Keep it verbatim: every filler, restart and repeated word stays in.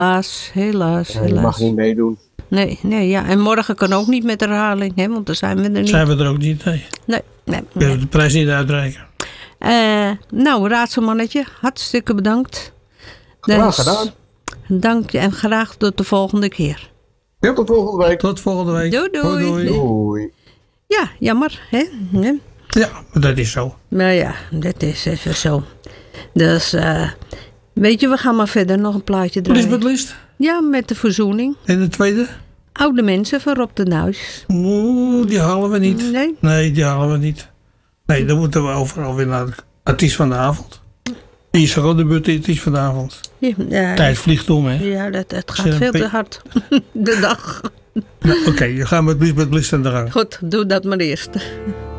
Helaas, helaas, Ja, helaas. je mag niet meedoen. Nee, nee, ja. En morgen kan ook niet met de herhaling, hè, want dan zijn we er niet. Zijn we er ook niet, nee. Nee, nee. We hebben de prijs niet uitreiken. Uh, nou, raadselmannetje, hartstikke bedankt. Graag Dus, gedaan. Dank je en graag tot de volgende keer. Ja, tot volgende week. Tot volgende week. Doei, doei. Doei, doei. Doei. Ja, jammer, hè? Ja. Ja, maar dat is zo. Maar ja, dat is even zo. Dus, uh, weet je, we gaan maar verder nog een plaatje draaien. Lisbeth List. Ja, met de verzoening. En de tweede? Oude mensen van Rob de Nuis. Oeh, die halen we niet. Nee? Nee, die halen we niet. Nee, dan moeten we overal weer naar de artiest van de avond. Die is gewoon de beurt van de avond. Ja, ja, Tijd vliegt om, hè? ja dat, het gaat veel te hard. De dag. Nou, oké, okay, je gaat met Lisbeth List aan de gang. Goed, doe dat maar eerst.